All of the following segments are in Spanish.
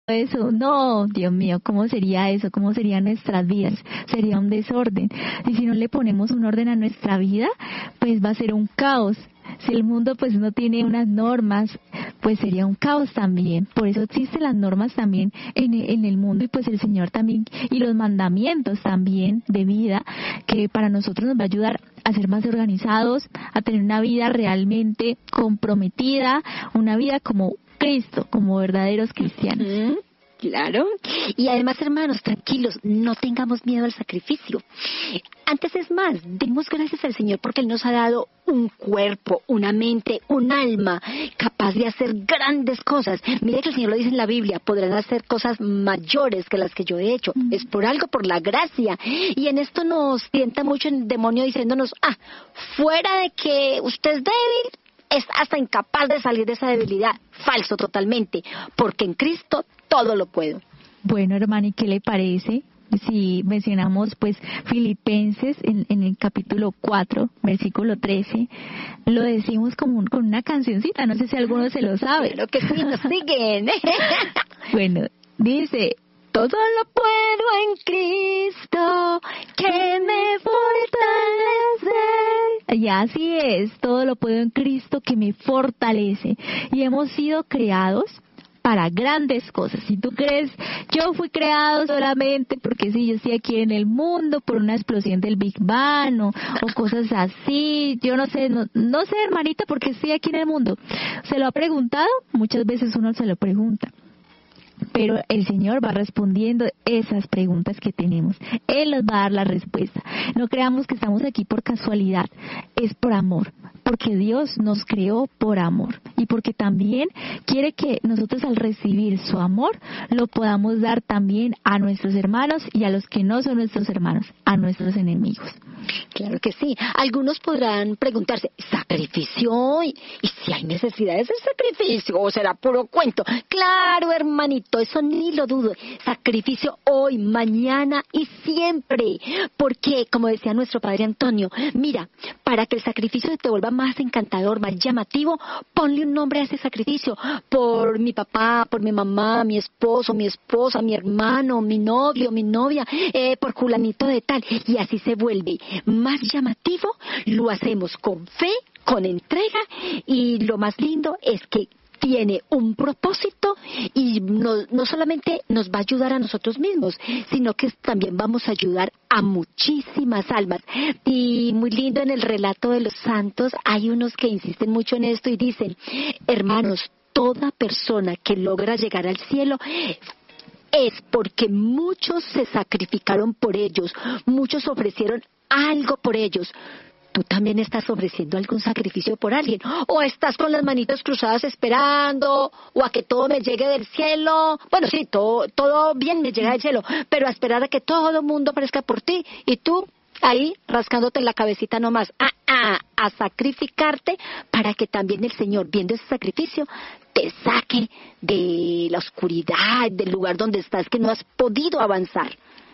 eso. No, Dios mío, ¿cómo sería eso? ¿Cómo serían nuestras vidas? Sería un desorden. Y si no le ponemos un orden a nuestra vida, pues va a ser un caos. Si el mundo pues no tiene unas normas, pues sería un caos también. Por eso existen las normas también en el mundo, y pues el Señor también, y los mandamientos también de vida, que para nosotros nos va a ayudar a ser más organizados, a tener una vida realmente comprometida, una vida como Cristo, como verdaderos cristianos. Claro. Y además, hermanos, tranquilos, no tengamos miedo al sacrificio. Antes es más, demos gracias al Señor porque Él nos ha dado un cuerpo, una mente, un alma capaz de hacer grandes cosas. Mire que el Señor lo dice en la Biblia, podrán hacer cosas mayores que las que yo he hecho. Es por algo, por la gracia. Y en esto nos tienta mucho el demonio diciéndonos, fuera de que usted es débil, es hasta incapaz de salir de esa debilidad. Falso totalmente, porque en Cristo todo lo puedo. Bueno, hermana, ¿y qué le parece si mencionamos pues Filipenses en el capítulo 4, versículo 13? Lo decimos con una cancioncita, no sé si alguno se lo sabe. Claro que sí, nos siguen. Bueno, dice: todo lo puedo en Cristo, que me fortalece. Y así es, todo lo puedo en Cristo, que me fortalece. Y hemos sido creados para grandes cosas. Si tú crees, yo fui creado solamente porque sí, yo estoy aquí en el mundo por una explosión del Big Bang o cosas así, yo no sé, no sé, hermanita, porque estoy aquí en el mundo. ¿Se lo ha preguntado? Muchas veces uno se lo pregunta. Pero el Señor va respondiendo esas preguntas que tenemos. Él nos va a dar la respuesta. No creamos que estamos aquí por casualidad. Es por amor. Porque Dios nos creó por amor. Y porque también quiere que nosotros, al recibir su amor, lo podamos dar también a nuestros hermanos y a los que no son nuestros hermanos, a nuestros enemigos. Claro que sí. Algunos podrán preguntarse, ¿sacrificio? ¿Y si hay necesidad de ese sacrificio? ¿O será puro cuento? Claro, hermanito, eso ni lo dudo. Sacrificio hoy, mañana y siempre. Porque, como decía nuestro padre Antonio, mira, para que el sacrificio se te vuelva más encantador, más llamativo, ponle un nombre a ese sacrificio. Por mi papá, por mi mamá, mi esposo, mi esposa, mi hermano, mi novio, mi novia, por fulanito de tal. Y así se vuelve más llamativo, lo hacemos con fe, con entrega, y lo más lindo es que tiene un propósito y no solamente nos va a ayudar a nosotros mismos, sino que también vamos a ayudar a muchísimas almas. Y muy lindo, en el relato de los santos hay unos que insisten mucho en esto y dicen, hermanos, toda persona que logra llegar al cielo es porque muchos se sacrificaron por ellos, muchos ofrecieron algo por ellos. ¿Tú también estás ofreciendo algún sacrificio por alguien? ¿O estás con las manitos cruzadas esperando? ¿O a que todo me llegue del cielo? Bueno, sí, todo bien me llega del cielo, pero a esperar a que todo el mundo aparezca por ti y tú ahí rascándote la cabecita nomás. A sacrificarte para que también el Señor, viendo ese sacrificio, te saque de la oscuridad, del lugar donde estás, que no has podido avanzar.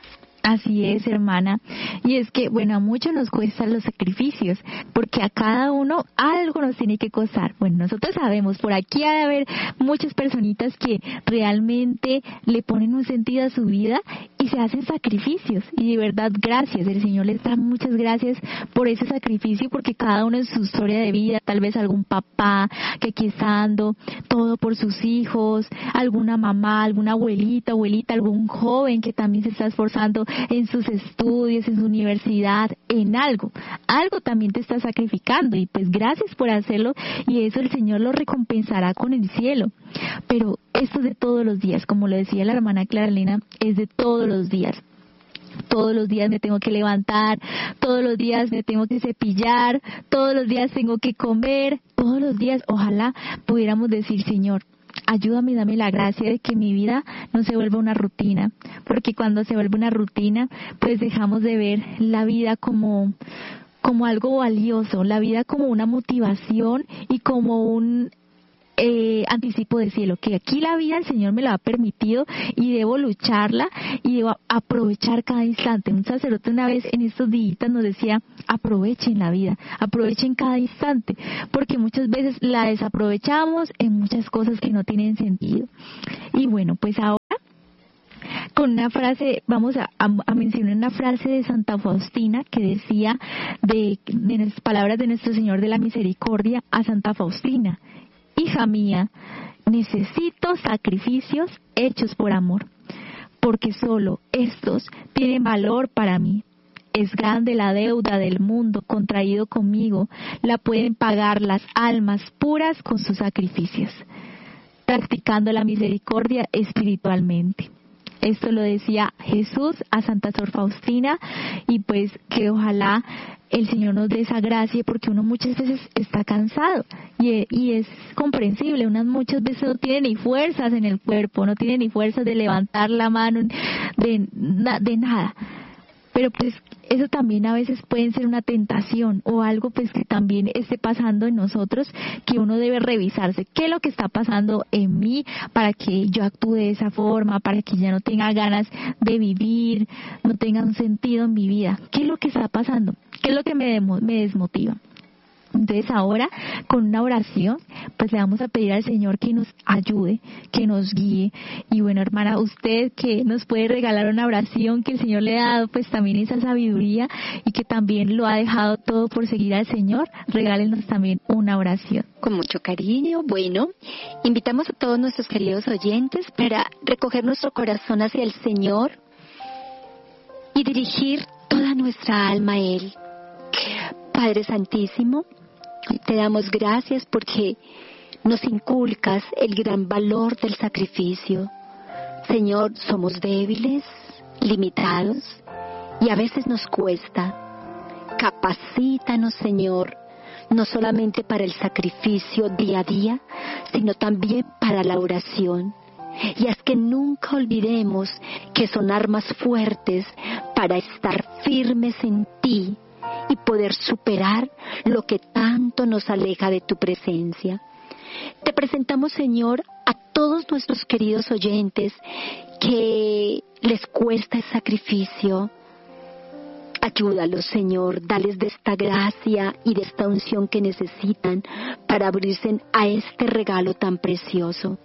Así es, hermana. Y es que, bueno, a muchos nos cuestan los sacrificios, porque a cada uno algo nos tiene que costar. Bueno, nosotros sabemos, por aquí ha de haber muchas personitas que realmente le ponen un sentido a su vida y se hacen sacrificios. Y de verdad, gracias. El Señor les da muchas gracias por ese sacrificio, porque cada uno en su historia de vida, tal vez algún papá que aquí está dando todo por sus hijos, alguna mamá, alguna abuelita, algún joven que también se está esforzando en sus estudios, en su universidad, en algo también te está sacrificando, y pues gracias por hacerlo, y eso el Señor lo recompensará con el cielo. Pero esto es de todos los días, como lo decía la hermana Clara Elena, es de todos los días. Todos los días me tengo que levantar, todos los días me tengo que cepillar, todos los días tengo que comer, todos los días. Ojalá pudiéramos decir, Señor, ayúdame, dame la gracia de que mi vida no se vuelva una rutina, porque cuando se vuelve una rutina, pues dejamos de ver la vida como algo valioso, la vida como una motivación y como un anticipo del cielo, que aquí la vida el Señor me la ha permitido y debo lucharla y debo aprovechar cada instante. Un sacerdote una vez en estos días nos decía, aprovechen la vida, aprovechen cada instante, porque muchas veces la desaprovechamos en muchas cosas que no tienen sentido. Y bueno, pues ahora con una frase, vamos a mencionar una frase de Santa Faustina que decía, de las palabras de nuestro Señor de la Misericordia a Santa Faustina: hija mía, necesito sacrificios hechos por amor, porque solo estos tienen valor para mí. Es grande la deuda del mundo contraído conmigo, la pueden pagar las almas puras con sus sacrificios, practicando la misericordia espiritualmente. Esto lo decía Jesús a Santa Sor Faustina, y pues que ojalá el Señor nos dé esa gracia, porque uno muchas veces está cansado y es comprensible. Unas muchas veces no tiene ni fuerzas en el cuerpo, no tiene ni fuerzas de levantar la mano, de nada. Pero pues eso también a veces puede ser una tentación o algo pues que también esté pasando en nosotros, que uno debe revisarse. ¿Qué es lo que está pasando en mí para que yo actúe de esa forma, para que ya no tenga ganas de vivir, no tenga un sentido en mi vida? ¿Qué es lo que está pasando? ¿Qué es lo que me desmotiva? Entonces ahora, con una oración, pues le vamos a pedir al Señor que nos ayude, que nos guíe. Y bueno, hermana, usted que nos puede regalar una oración, que el Señor le ha dado pues también esa sabiduría y que también lo ha dejado todo por seguir al Señor, regálenos también una oración. Con mucho cariño. Bueno, invitamos a todos nuestros queridos oyentes para recoger nuestro corazón hacia el Señor y dirigir toda nuestra alma a Él. Padre Santísimo, te damos gracias porque nos inculcas el gran valor del sacrificio. Señor, somos débiles, limitados y a veces nos cuesta. Capacítanos, Señor, no solamente para el sacrificio día a día, sino también para la oración. Y haz que nunca olvidemos que son armas fuertes para estar firmes en ti y poder superar lo que tanto nos aleja de tu presencia. Te presentamos, Señor, a todos nuestros queridos oyentes que les cuesta el sacrificio. Ayúdalos, Señor, dales de esta gracia y de esta unción que necesitan para abrirse a este regalo tan precioso.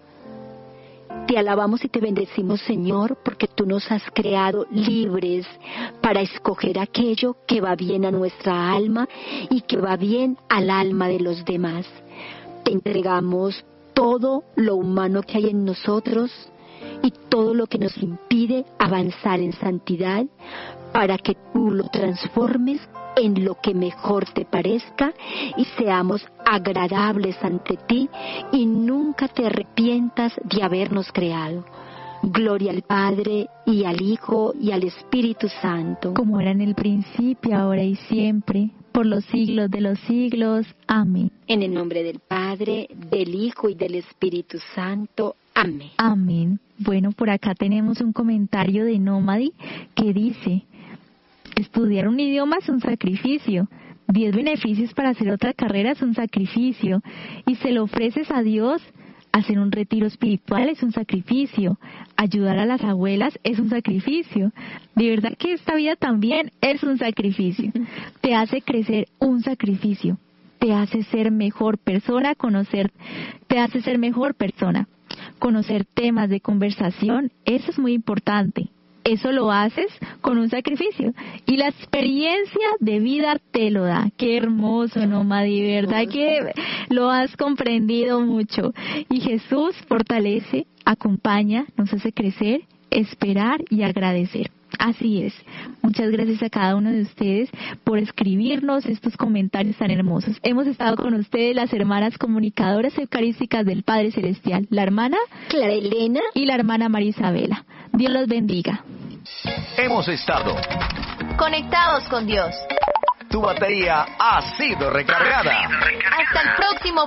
Te alabamos y te bendecimos, Señor, porque tú nos has creado libres para escoger aquello que va bien a nuestra alma y que va bien al alma de los demás. Te entregamos todo lo humano que hay en nosotros y todo lo que nos impide avanzar en santidad, para que tú lo transformes en lo que mejor te parezca y seamos agradables ante ti y nunca te arrepientas de habernos creado. Gloria al Padre y al Hijo y al Espíritu Santo, como era en el principio, ahora y siempre, por los siglos de los siglos. Amén. En el nombre del Padre, del Hijo y del Espíritu Santo. Amén. Amén. Bueno, por acá tenemos un comentario de Nómadi que dice: estudiar un idioma es un sacrificio. 10 beneficios para hacer otra carrera es un sacrificio. Y se lo ofreces a Dios. Hacer un retiro espiritual es un sacrificio. Ayudar a las abuelas es un sacrificio. De verdad que esta vida también es un sacrificio. Te hace crecer un sacrificio. Te hace ser mejor persona, te hace ser mejor persona. Conocer temas de conversación, eso es muy importante. Eso lo haces con un sacrificio. Y la experiencia de vida te lo da. Qué hermoso, Nómadi, de verdad que lo has comprendido mucho. Y Jesús fortalece, acompaña, nos hace crecer, esperar y agradecer. Así es. Muchas gracias a cada uno de ustedes por escribirnos estos comentarios tan hermosos. Hemos estado con ustedes las hermanas comunicadoras eucarísticas del Padre Celestial, la hermana Clara Elena y la hermana María Isabela. Dios los bendiga. Hemos estado conectados con Dios. Tu batería ha sido recargada. Hasta el próximo